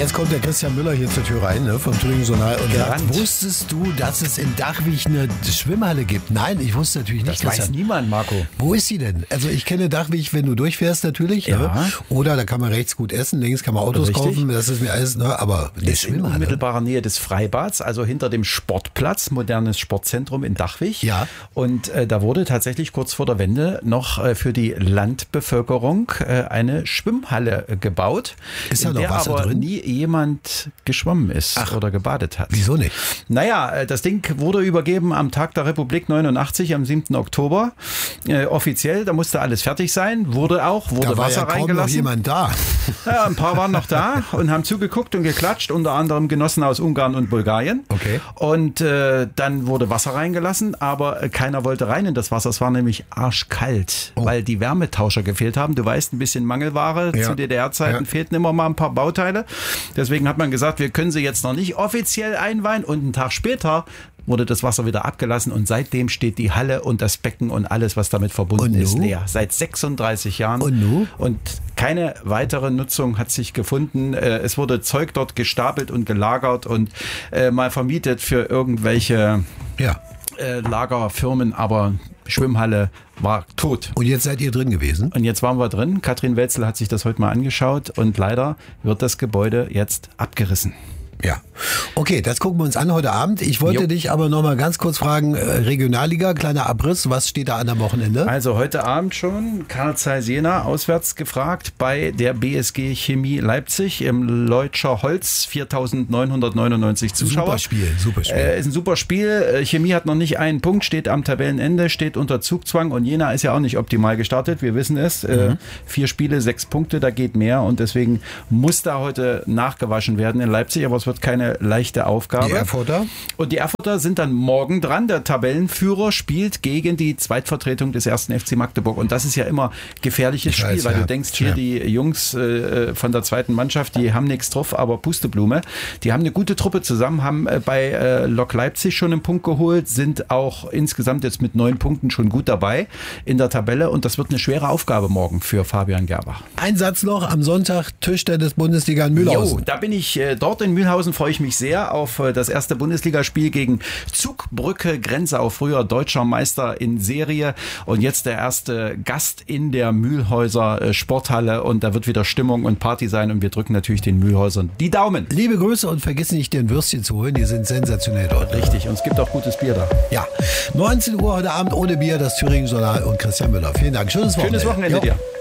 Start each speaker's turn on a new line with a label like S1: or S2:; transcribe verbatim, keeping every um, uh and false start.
S1: Jetzt kommt der Christian Müller hier zur Tür rein, ne, vom Thüringen Journal und sagt,
S2: Gerannt.
S1: wusstest du, dass es in Dachwig eine Schwimmhalle gibt? Nein, ich wusste natürlich nicht.
S2: Das weiß
S1: Christian.
S2: niemand, Marco.
S1: Wo ist sie denn? Also ich kenne Dachwig, wenn du durchfährst natürlich.
S2: Ja.
S1: Ne? Oder da kann man rechts gut essen, links kann man Autos
S2: Richtig.
S1: kaufen. Das ist mir alles, ne? Aber eine
S2: Ist in
S1: Schwimmhalle.
S2: unmittelbarer Nähe des Freibads, also hinter dem Sportplatz, modernes Sportzentrum in Dachwig.
S1: Ja.
S2: Und äh, da wurde tatsächlich kurz vor der Wende noch äh, für die Landbevölkerung äh, eine Schwimmhalle äh, gebaut,
S1: Ist da
S2: in
S1: noch
S2: der
S1: Wasser
S2: aber
S1: drin?
S2: nie jemand geschwommen ist
S1: Ach.
S2: oder gebadet hat.
S1: Wieso nicht?
S2: Naja, äh, das Ding wurde übergeben am Tag der Republik neunundachtzig, am siebten Oktober. Äh, offiziell, da musste alles fertig sein, wurde auch, wurde
S1: Da war
S2: Wasser
S1: ja kaum noch
S2: reingelassen.
S1: jemand da.
S2: Ja, ein paar waren noch da und haben zugeguckt und geklatscht, unter anderem Genossen aus Ungarn und Bulgarien.
S1: Okay.
S2: Und äh, dann wurde Wasser reingelassen, aber äh, keiner wollte rein in das Wasser. Es war nämlich arschkalt,
S1: Oh.
S2: weil die Wärmetauscher gefehlt haben. Du weißt, ein bisschen Mangelware.
S1: Ja.
S2: Zu D D R-Zeiten
S1: Ja.
S2: fehlten immer mal ein paar Bauteile. Deswegen hat man gesagt, wir können sie jetzt noch nicht offiziell einweihen. Und einen Tag später wurde das Wasser wieder abgelassen und seitdem steht die Halle und das Becken und alles, was damit verbunden
S1: Und
S2: ist,
S1: nu?
S2: leer. Seit sechsunddreißig Jahren.
S1: Und nu?
S2: Und keine weitere Nutzung hat sich gefunden. Äh, Es wurde Zeug dort gestapelt und gelagert und äh, mal vermietet für irgendwelche
S1: Ja.
S2: äh, Lagerfirmen, aber Schwimmhalle war tot.
S1: Und jetzt seid ihr drin gewesen?
S2: Und jetzt waren wir drin. Katrin Welzel hat sich das heute mal angeschaut und leider wird das Gebäude jetzt abgerissen.
S1: Ja. Okay, das gucken wir uns an heute Abend. Ich wollte
S2: Jo.
S1: dich aber noch mal ganz kurz fragen, äh, Regionalliga, kleiner Abriss, was steht da an am Wochenende?
S2: Also heute Abend schon Carl Zeiss Jena auswärts gefragt bei der B S G Chemie Leipzig im Leutscher Holz, viertausendneunhundertneunundneunzig Zuschauer.
S1: Super Spiel, super Spiel.
S2: Äh, ist ein super Spiel. Äh, Chemie hat noch nicht einen Punkt, steht am Tabellenende, steht unter Zugzwang und Jena ist ja auch nicht optimal gestartet. Wir wissen es. Äh,
S1: Mhm.
S2: Vier Spiele, sechs Punkte, da geht mehr und deswegen muss da heute nachgewaschen werden in Leipzig, aber es wird keine leichte Aufgabe.
S1: Die Erfurter?
S2: Und die Erfurter sind dann morgen dran. Der Tabellenführer spielt gegen die Zweitvertretung des ersten F C Magdeburg. Und das ist ja immer gefährliches
S1: Ich
S2: Spiel,
S1: weiß,
S2: weil
S1: ja.
S2: du denkst, hier
S1: Ja.
S2: die Jungs äh, von der zweiten Mannschaft, die haben nichts drauf, aber Pusteblume. Die haben eine gute Truppe zusammen, haben äh, bei äh, Lok Leipzig schon einen Punkt geholt, sind auch insgesamt jetzt mit neun Punkten schon gut dabei in der Tabelle. Und das wird eine schwere Aufgabe morgen für Fabian Gerber.
S1: Ein Satz noch, am Sonntag Tischtennis-Bundesliga in Mühlhausen.
S2: Jo, da bin ich äh, dort in Mühlhausen, freue ich mich sehr auf äh, das erste Bundesligaspiel gegen Zugbrücke Grenzau, früher deutscher Meister in Serie und jetzt der erste Gast in der Mühlhäuser äh, Sporthalle und da wird wieder Stimmung und Party sein und wir drücken natürlich den Mühlhäusern die Daumen.
S1: Liebe Grüße und vergiss nicht, den Würstchen zu holen, die sind sensationell dort.
S2: Richtig, und es gibt auch gutes Bier da.
S1: Ja, neunzehn Uhr heute Abend ohne Bier, das Thüringen Journal und Christian Müller. Vielen Dank, schönes Wochenende.
S2: Schönes Wochenende
S1: Jo.
S2: dir.